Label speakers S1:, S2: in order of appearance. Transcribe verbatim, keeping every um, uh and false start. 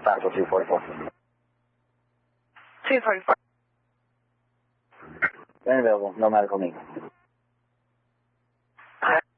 S1: Central two forty-four.
S2: two forty-four.
S1: Unavailable, no medical need.
S2: Okay.